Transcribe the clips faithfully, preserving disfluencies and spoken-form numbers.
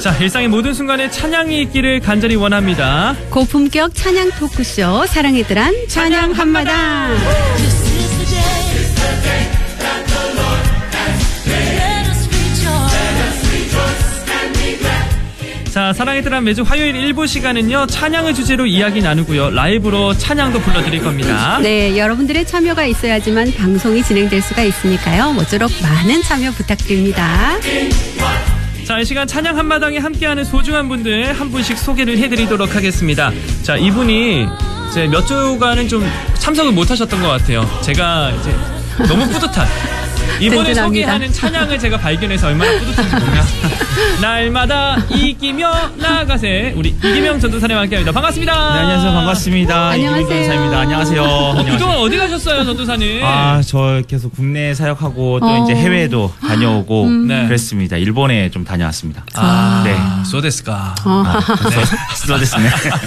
자, 일상의 모든 순간에 찬양이 있기를 간절히 원합니다. 고품격 찬양 토크쇼 사랑의 뜰한 찬양 한마당. 자, 사랑의 뜰한 매주 화요일 일부 시간은요, 찬양을 주제로 이야기 나누고요, 라이브로 찬양도 불러드릴 겁니다. 네, 여러분들의 참여가 있어야지만 방송이 진행될 수가 있으니까요. 모쪼록 많은 참여 부탁드립니다. 자, 이 시간 찬양 한마당에 함께하는 소중한 분들 한 분씩 소개를 해드리도록 하겠습니다. 자, 이분이 이제 몇 주간은 좀 참석을 못 하셨던 것 같아요. 제가 이제 너무 뿌듯한 이번에 든든합니다. 소개하는 찬양을 제가 발견해서 얼마나 뿌듯한지 몰라. 날마다 이기며 나아가세. 우리 이기명 전도사님 함께합니다. 반갑습니다. 네, 안녕하세요. 반갑습니다. 안녕하세요. 이기명 전도사입니다. 안녕하세요. 어, 그동안 어디 가셨어요, 전도사님? 아, 저 계속 국내 사역하고 또 어. 이제 해외도 다녀오고 음. 네. 그랬습니다. 일본에 좀 다녀왔습니다. 아, 네. 소데스까. 어. 스트레스네.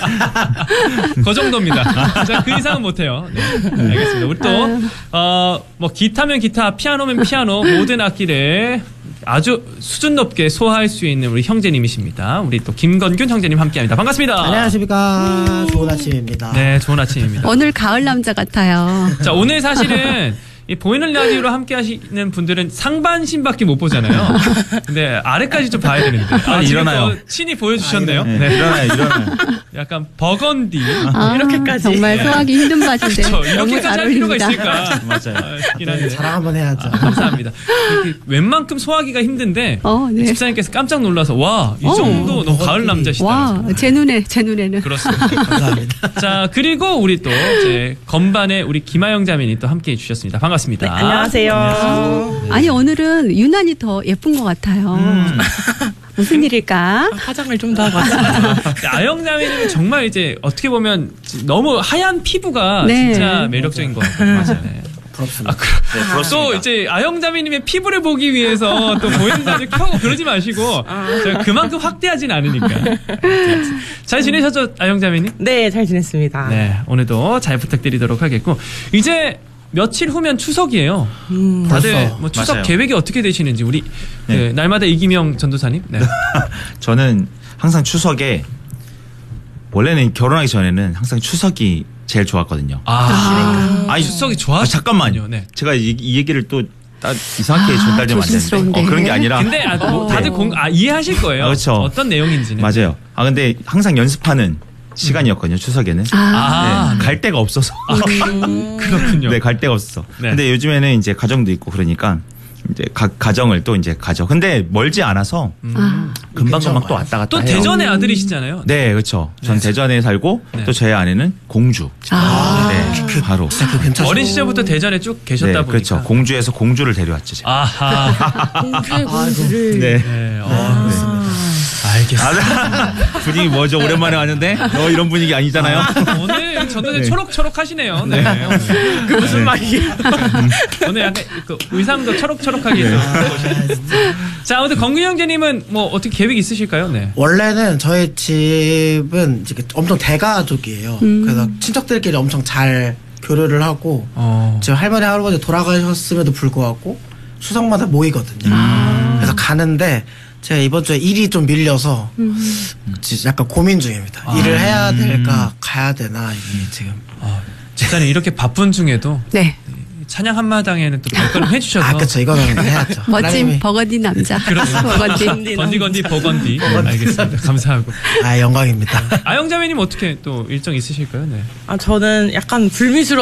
그 정도입니다. 자, 그 이상은 못해요. 네, 알겠습니다. 우리 또, 어, 뭐, 기타면 기타, 피아노면 피아노, 모든 악기를 아주 수준 높게 소화할 수 있는 우리 형제님이십니다. 우리 또 김건균 형제님 함께합니다. 반갑습니다. 안녕하십니까. 좋은 아침입니다. 네, 좋은 아침입니다. 오늘 가을 남자 같아요. 자, 오늘 사실은 이 보이는 라디오로 함께 하시는 분들은 상반신밖에 못 보잖아요. 근데 아래까지 좀 봐야 되는데. 아, 빨리 지금 일어나요. 또 친히 보여주셨네요. 네, 네. 일어나요, 일어나요. 약간 버건디. 아, 이렇게까지. 정말 소화하기 힘든 바지인데 저 너무 이렇게까지 잘 할 필요가 어울립니다. 있을까? 맞아요. 아, 싶긴 한데. 자랑 한번 해야죠. 감사합니다. 이렇게 웬만큼 소화하기가 힘든데 어, 네. 집사님께서 깜짝 놀라서 와, 이 어. 정도 너무 가을 남자시다. 와, 제 눈에 제 눈에는. 그렇습니다. 감사합니다. 자, 그리고 우리 또 이제 건반에 우리 김하영 자매님 또 함께 해주셨습니다. 반갑습니다. 안녕하세요. 아니 오늘은 유난히 더 예쁜 것 같아요. 음. 무슨 일일까? 화장을 좀 더 하고 왔습니다. 아영 자매님은 정말 이제 어떻게 보면 너무 하얀 피부가 네. 진짜 매력적인 것 같아요. 맞아요. 네. 부럽습니다. 아, 그, 네, 또 그렇습니다. 이제 아영 자매님의 피부를 보기 위해서 또 보이는 라디오 켜고 그러지 마시고 제가 그만큼 확대하진 않으니까. 잘 지내셨죠, 아영 자매님? 네, 잘 지냈습니다. 네, 오늘도 잘 부탁드리도록 하겠고, 이제 며칠 후면 추석이에요. 음, 다들 벌써. 뭐 추석 맞아요. 계획이 어떻게 되시는지 우리 네. 그 날마다 이기명 전도사님. 네. 저는 항상 추석에 원래는 결혼하기 전에는 항상 추석이 제일 좋았거든요. 아, 아니, 추석이 좋아. 아, 잠깐만요. 네. 제가 이, 이 얘기를 또 딱 이상하게 아, 전달되면 안 되는데. 조심스러운데. 어, 그런 게 아니라. 근데 아, 뭐 다들 공, 아, 이해하실 거예요. 아, 그렇죠. 어떤 내용인지는. 맞아요. 아, 근데 항상 연습하는 시간이었거든요, 추석에는. 아, 네, 갈 데가 없어서. 그렇군요. 네, 갈 데가 없어. 네. 근데 요즘에는 이제 가정도 있고 그러니까 이제 가, 가정을 또 이제 가죠. 근데 멀지 않아서 아, 금방금방 또 왔다 갔다 또 해요. 대전의 아들이시잖아요. 네, 그렇죠. 전 대전에 살고 네. 또 저희 아내는 공주. 아. 네, 바로. 진짜 그거 괜찮죠. 어린 시절부터 대전에 쭉 계셨다 네, 보니까. 그렇죠. 공주에서 공주를 데려왔죠, 제가. 아하. 공주의 공주를. 네. 네, 어, 알겠습니다. 분위기 뭐죠? 오랜만에 왔는데? 어, 이런 분위기 아니잖아요. 오늘 전도사 네. 초록초록 하시네요. 네. 그 무슨 말이에요? 오늘 약간 그 의상도 초록초록하게 네. 있어요. 자, 아무튼 건균 형제님은 뭐 어떻게 계획 있으실까요? 네. 원래는 저희 집은 이제 엄청 대가족이에요. 그래서 친척들끼리 엄청 잘 교류를 하고 어. 제 할머니 할아버지 돌아가셨음에도 불구하고 추석마다 모이거든요. 그래서 가는데 제가 이번 주에 일이 좀 밀려서 진짜 약간 고민 중입니다. 일을 해야 될까 가야 되나 이게 지금. 어, 집사님 이렇게 바쁜 중에도 네. 찬양 한마당에는 또 발걸음 해주셔서. 아, 그쵸. 이거는 해야죠. 멋진 하나님이- 버거디 남자. 버거디. 건디건디 버건디. 알겠습니다. 감사하고. 아, 영광입니다. 아영자매님 어떻게 또 일정 있으실까요? 네. 아, 저는 약간 불미스러워.